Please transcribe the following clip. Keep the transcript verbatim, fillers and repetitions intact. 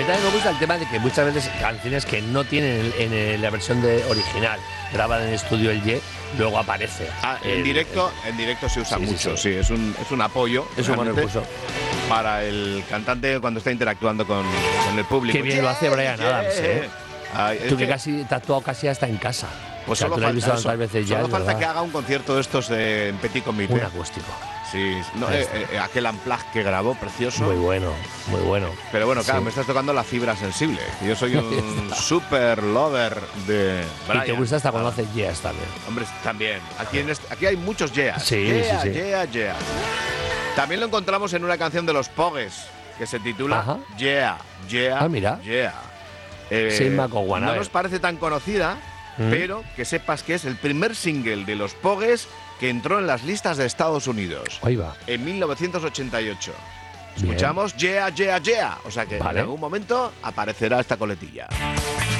mí también me gusta el tema de que muchas veces canciones que no tienen en, en la versión de original, grabada en estudio el Ye, luego aparece. Ah, en el, directo, el, en directo se usa sí, mucho, sí, sí. sí, es un, es un apoyo. Es un buen recurso. Para el cantante cuando está interactuando con, con el público. Qué bien yeah, lo hace Bryan yeah. Adams, ¿eh? Ay, Tú que, que casi te has actuado casi hasta en casa. Pues o sea, solo tú lo has visto falta, tantas veces ya. Solo falta ¿verdad? que haga un concierto de estos de en Petit Comité. Un acústico. Sí, no, eh, eh, aquel unplugged que grabó, precioso. Muy bueno, muy bueno. Pero bueno, claro, sí. me estás tocando la fibra sensible. Yo soy un super lover de Bryan. Y te gusta hasta cuando haces yeas también. Hombre, también. Aquí, en este, aquí hay muchos yeas. Sí, yeah, sí, sí. Yeah, yeah. También lo encontramos en una canción de los Pogues que se titula Ajá. Yeah, Yeah, ah, mira. Yeah. Eh, sí, Macoguana, no nos parece tan conocida, ¿Mm? pero que sepas que es el primer single de los Pogues que entró en las listas de Estados Unidos. Ahí va. En mil novecientos ochenta y ocho. Bien. Escuchamos Yeah, Yeah, Yeah. O sea que vale. en algún momento aparecerá esta coletilla.